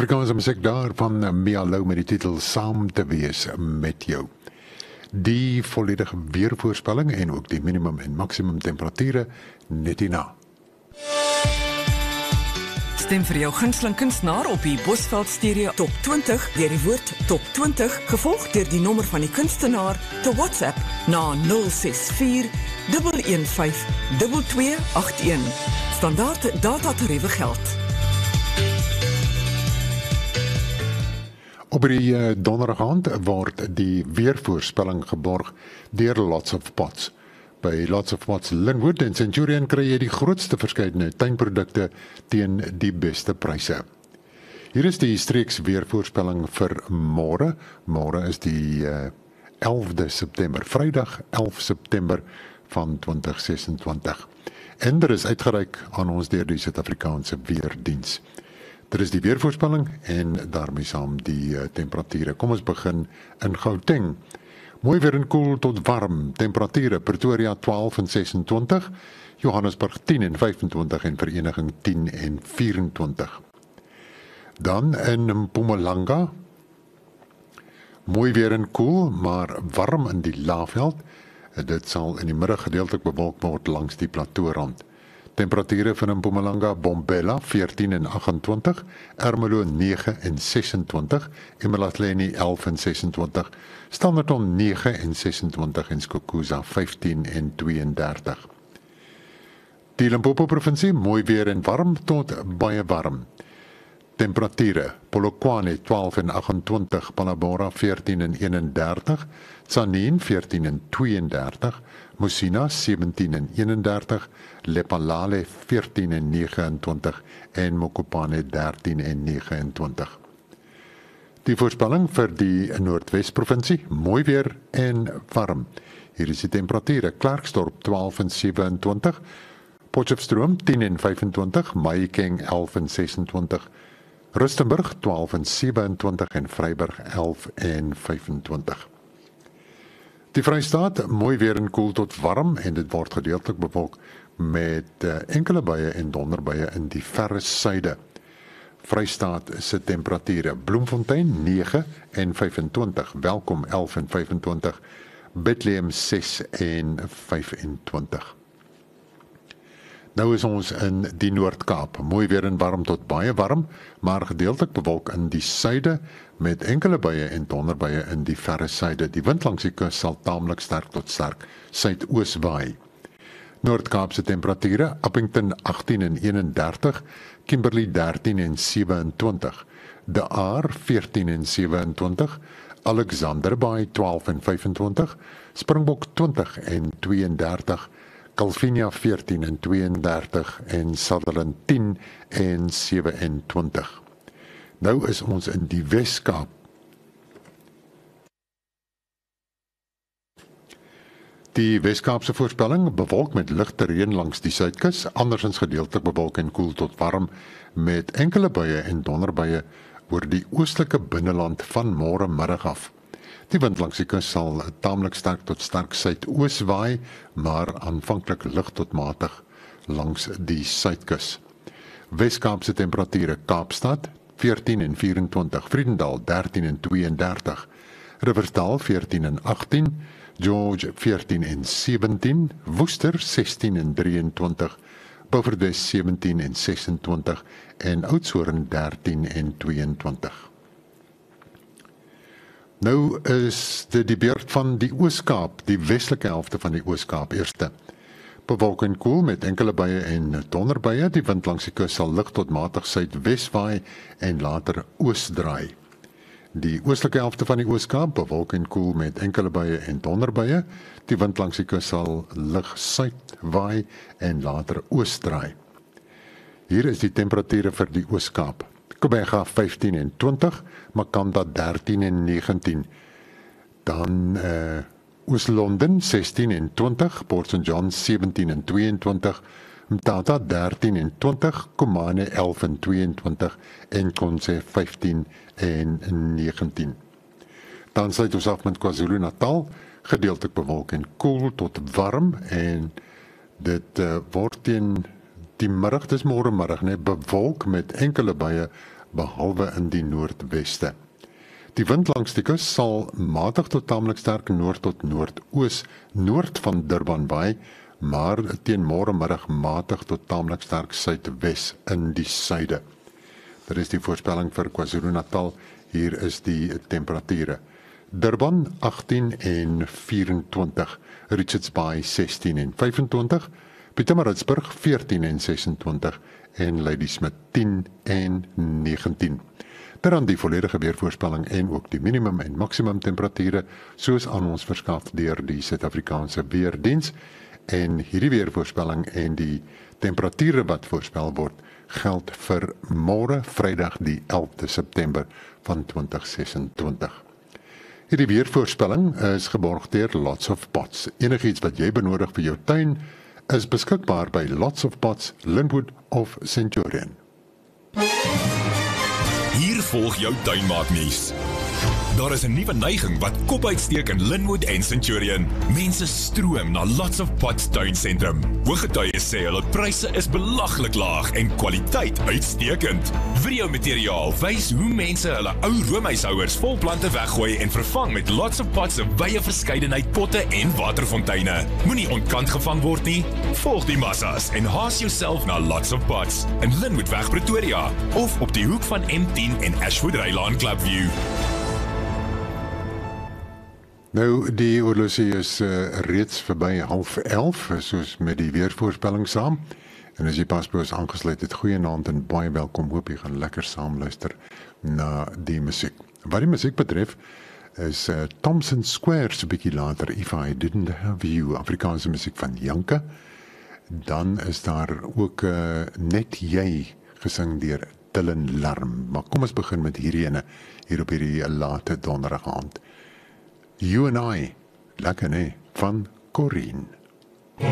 Suid-Afrikaanse musiek daar van Mia Lou met die titel Saam te wees met jou. Die volledige weervoorspelling en ook die minimum en maximum temperature net hierna. Stem vir jou gunsteling kunstenaar op die Bosveld Stereo Top 20 deur die woord Top 20 gevolg deur die nommer van die kunstenaar te WhatsApp na 064 115 2281. Standaard datatariewe geld. Op die donderdagaand word die weervoorspelling geborg deur Lots of Pots. By Lots of Pots Linwood en Centurion kry jy die grootste verskeidenheid tuinprodukte teen die beste pryse. Hier is die streeks weervoorspelling vir môre. Môre is die 11de September, Vrydag 11 September van 2026. En is uitgereik aan ons deur die Suid-Afrikaanse Weerdiens. Dit is die weervoorspelling en daarmee saam die temperature. Kom ons begin in Gauteng. Mooi weer en koel tot warm. Temperature Pretoria 12 en 26, Johannesburg 10 en 25 en Vereniging 10 en 24. Dan in Mpumalanga. Mooi weer en koel, maar warm in die Laagveld. Dit sal in die middag gedeeltelik bewolk word langs die plateaurand. Temperature van Mpumalanga, Bombela 14 en 28, Ermelo 9 en 26, eMalahleni 11 en 26, Standerton 9 en 26 en Skukuza 15 en 32. Die Limpopo provinsie, mooi weer en warm tot baie warm. Temperature, Polokwane 12 en 28, Palabora 14 en 31, Tzaneen 14 en 32, Musina 17 en 31, Lephalale 14 en 29 en Mokopane 13 en 29. Die voorspelling vir die Noordwes-provinsie, mooi weer en warm. Hier is die temperature, Klerksdorp 12 en 27, Potchefstroom 10 en 25, Mahikeng 11 en 26, Rustenburg 12 en 27 en Vryburg 11 en 25. Die Vrystaat, mooi weer en koel tot warm en dit word gedeeltelik bewolk met enkele buie en donderbuie in die verre suide. Vrystaat se temperature, Bloemfontein 9 en 25, Welkom 11 en 25, Bethlehem 6 en 25. Nou is ons in die Noord-Kaap, mooi weer en warm tot baie warm, maar gedeeltelik bewolk in die suide met enkele buie en donderbuie in die verre suide. Die wind langs die kus sal taamlik sterk tot sterk suidoos waai. Noord-Kaapse temperature, Appington 18 en 31, Kimberley 13 en 27, De Aar 14 en 27, Alexanderbaai 12 en 25, Springbok 20 en 32, Calvinia 14 en 32 en Sutherland 10 en 27. Nou is ons in die Wes-Kaap. Die Wes-Kaapse voorspelling bewolk met ligte reën langs die suidkus, andersins gedeeltelik bewolk en koel tot warm met enkele buie en donderbuie oor die oostelike binneland van môre middag af. Die wind langs die kus sal taamlik sterk tot sterk suidoos waai, maar aanvanklik lig tot matig langs die suidkus. Wes-Kaapse temperature, Kaapstad 14 en 24, Vredendal 13 en 32, Riversdal 14 en 18, George 14 en 17, Woester 16 en 23, Beaufort 17 en 26 en Oudtshoorn 13 en 22. Nou is dit die beurt van die Oos-Kaap, die westelike helfte van die Oos-Kaap eerste. Bewolk en koel met enkele buie en donderbuie, die wind langs die kus sal lig tot matig suidwes waai en later oos draai. Die oostelike helfte van die Oos-Kaap, bewolk en koel met enkele buie en donderbuie, die wind langs die kus sal lig suid waai en later oos draai. Hier is die temperature vir die Oos-Kaap. Kobega 15 en 20, Makanda 13 en 19. Dan Oos-London 16 en 20, Port St. John 17 en 22, Mthatha 13 en 20, Komane 11 en 22 en Konse 15 en 19. Dan sluit ons af met KwaZulu-Natal, gedeeltelik bewolk en koel tot warm en dit word teen die middag, dis môre middag, bewolk met enkele buie, behalwe in die noordweste. Die wind langs die kus sal matig tot tamelik sterk noord tot noordoos noord van Durban waai, maar teen môremiddag matig tot tamelik sterk suidwes in die suide. Dit is die voorspelling vir KwaZulu-Natal. Hier is die temperature. Durban 18 en 24, Richards Bay 16 en 25, Pietermaritzburg 14 en 26 en Ladysmith 10 en 19. Dan die volledige weervoorspelling en ook die minimum en maksimum temperature soos aan ons verskaf deur die Suid-Afrikaanse Weerdiens. En hierdie weervoorspelling en die temperature wat voorspel word geld vir môre Vrydag die 11de September van 2026. Hierdie weervoorspelling is geborg deur Lots of Pots. Enigiets wat jy benodig vir jou tuin is beskikbaar by Lots of Pots, Linwood of Centurion. Hier volg jou tuinmaaknuus. Daar is 'n nuwe neiging wat kop uitsteek in Linwood en Centurion. Mense stroom na Lots of Pots tuinsentrum. Hooggetuies sê hulle pryse is belaglik laag en kwaliteit uitstekend. Videomateriaal wys hoe mense hulle ou roomhuishouers vol plante weggooi en vervang met Lots of Pots se wye verskeidenheid potte en waterfonteine. Moenie ontkant gevang word nie. Volg die massas en haas jouself na Lots of Pots in Linwoodweg Pretoria of op die hoek van M10 en Ashwood Rylaan Clubview. Nou, die horlosie is reeds verby 10:30, soos met die weervoorspelling saam. En as jy pas by ons aangesluit het, goeienaand en baie welkom. Hoop jy gaan lekker saam luister na die musiek. Wat die musiek betref, is Thompson Square so bietjie later, If I Didn't Have You, Afrikaanse musiek van Janke. Dan is daar ook Net Jy, gesing deur Dylan Larm. Maar kom ons begin met hierdie ene, hier op hierdie late donderdag aand. You and I, lekker nee, van Corinne.